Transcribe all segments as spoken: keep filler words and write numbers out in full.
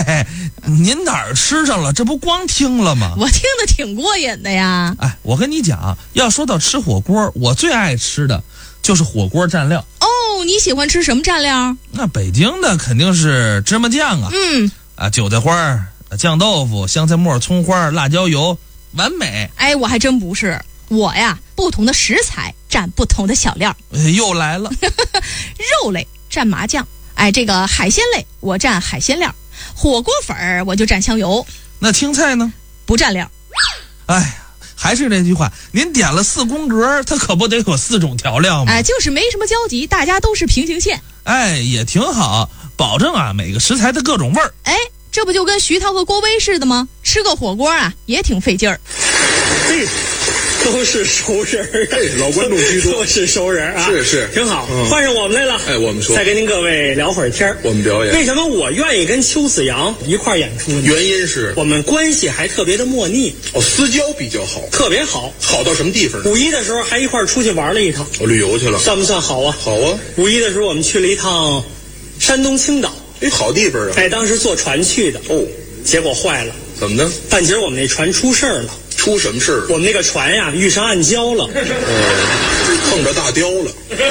嘿，您哪儿吃上了？这不光听了吗？ 我听得挺过瘾的呀。 哎，我跟你讲，要说到吃火锅，我最爱吃的就是火锅蘸料。 哦，你喜欢吃什么蘸料？ 那北京的肯定是芝麻酱啊， 嗯， 啊，韭菜花、酱豆腐、香菜末、葱花、辣椒油，完美。 哎，我还真不是，我呀，不同的食材蘸不同的小料。 又来了， 肉类蘸麻酱，哎，这个海鲜类我蘸海鲜料，火锅粉儿我就蘸香油。 那青菜呢？ 不蘸料。 哎呀，还是那句话，您点了四宫格，它可不得有四种调料吗？ 哎，就是没什么交集，大家都是平行线。 哎，也挺好，保证啊每个食材的各种味儿。 哎，这不就跟徐涛和郭威似的吗？吃个火锅啊也挺费劲儿。 这都是熟人儿， 哎，老观众居多， 都是熟人啊， 是是， 挺好。 嗯、 换上我们来了， 哎，我们说， 再跟您各位聊会儿天儿。 我们表演， 为什么我愿意跟邱子阳一块儿演出呢？ 原因是我们关系还特别的默契， 哦，私交比较好， 特别好， 好到什么地方呢？ 五一的时候还一块儿出去玩了一趟， 我旅游去了， 算不算好啊？ 好啊。 五一的时候我们去了一趟山东青岛， 哎，好地方啊！ 哎，当时坐船去的， 哦， 结果坏了， 怎么呢？ 半截我们那船出事儿了。 出什么事儿？ 我们那个船呀遇上暗礁了， 哦，碰着大雕了，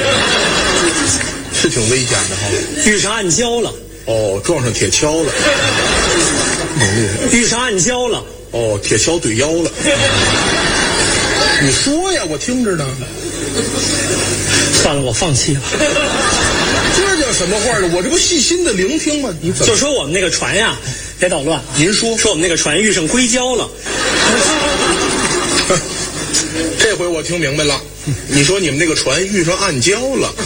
是挺危险的哈。 遇上暗礁了， 哦，撞上铁锹了， 遇上暗礁了， 哦，铁锹怼腰了。你说呀，我听着呢。 算了，我放弃了。 这叫什么话呢？我这不细心的聆听吗？你怎么就说我们那个船呀，别捣乱。 您说， 说我们那个船遇上硅胶了。 这回我听明白了，你说你们那个船遇上暗礁了。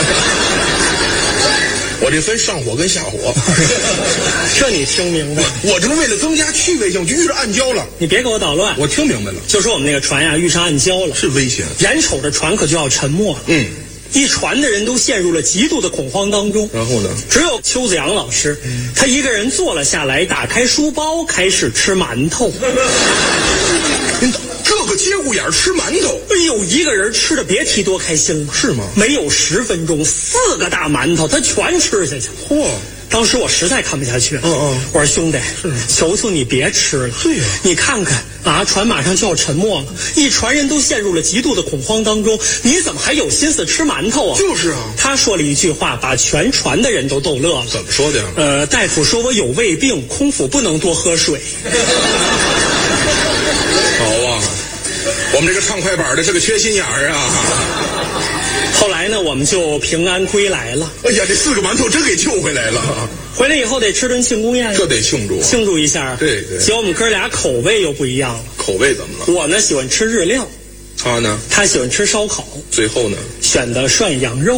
我这分上火跟下火。 这你听明白？ 我这不为了增加趣味性，就遇上暗礁了。 你别给我捣乱。 我听明白了， 就说我们那个船呀遇上暗礁了， 是危险， 眼瞅着船可就要沉没了。 嗯。 一船的人都陷入了极度的恐慌当中， 然后呢？ 只有邱子阳老师，嗯、他一个人坐了下来，打开书包，开始吃馒头。 您这个节骨眼吃馒头， 哎呦，一个人吃的别提多开心了， 是吗？ 没有十分钟，四个大馒头他全吃下去。 嚯！ 当时我实在看不下去了， 嗯嗯， 我说兄弟，求求你别吃了。 对呀、 啊，你看看啊，船马上就要沉没了，一船人都陷入了极度的恐慌当中，你怎么还有心思吃馒头啊？ 就是啊， 他说了一句话，把全船的人都逗乐了。 怎么说的呀？ 呃，大夫说我有胃病，空腹不能多喝水。 好啊，我们这个唱快板的是个缺心眼儿啊。 后来呢，我们就平安归来了。 哎呀，这四个馒头真给救回来了。 回来以后得吃顿庆功宴， 这得庆祝， 庆祝一下。 对对。 结果我们哥俩口味又不一样了。 口味怎么了？ 我呢喜欢吃日料， 他呢？ 他喜欢吃烧烤。 最后呢？ 选的涮羊肉。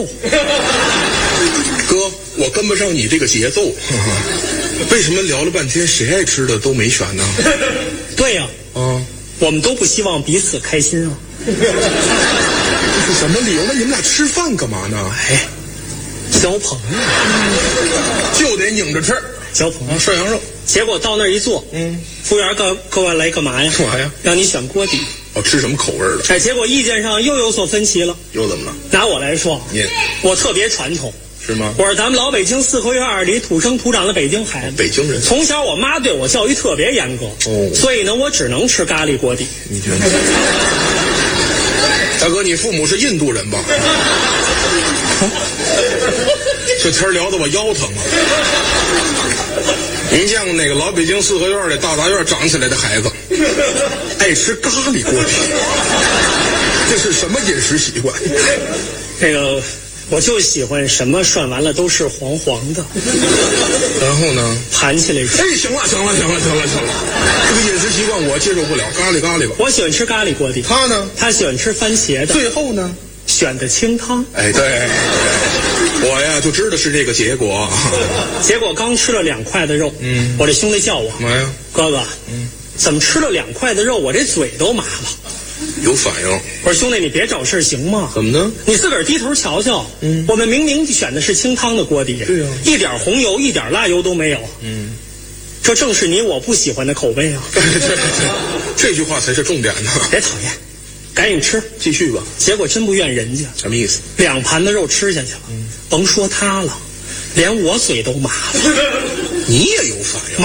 哥，我跟不上你这个节奏。为什么聊了半天，谁爱吃的都没选呢？ 对呀、 啊，啊， 我们都不希望彼此开心啊。 这是什么理由？那你们俩吃饭干嘛呢？ 哎，交朋友， 就得拧着吃， 交朋友， 啊，涮羊肉。 结果到那儿一坐，嗯，服务员各各位来干嘛呀？ 干嘛呀？ 让你选锅底。 哦，吃什么口味的？ 哎，结果意见上又有所分歧了。 又怎么了？ 拿我来说， 你我特别传统。 是吗？ 我是咱们老北京四合院二里土生土长的北京孩子， 北京人。 从小我妈对我教育特别严格， 哦， 所以呢，我只能吃咖喱锅底。 你觉得？大哥，你父母是印度人吧？这天聊得我腰疼啊！您见过哪个老北京四合院的大杂院长起来的孩子爱吃咖喱锅底？这是什么饮食习惯？ 这个。我就喜欢什么涮完了都是黄黄的， 然后呢， 盘起来吃。 哎，行了，行了，行了，行了，行了，这个饮食习惯我接受不了，咖喱咖喱吧。 我喜欢吃咖喱锅底， 他呢？ 他喜欢吃番茄的。 最后呢， 选的清汤。 哎，对，我呀就知道是这个结果。 结果刚吃了两块的肉，嗯，我这兄弟叫我， 干嘛呀？ 哥哥，嗯，怎么吃了两块的肉，我这嘴都麻了。 有反应。 我说兄弟，你别找事行吗？ 怎么呢？ 你自个儿低头瞧瞧。嗯，我们明明选的是清汤的锅底， 对呀、啊， 一点红油、一点辣油都没有。嗯，这正是你我不喜欢的口味啊。 对对对，这句话才是重点呢。 别讨厌，赶紧吃， 继续吧。 结果真不怨人家。 什么意思？ 两盘的肉吃下去了，嗯、甭说他了，连我嘴都麻了。 你也有反应？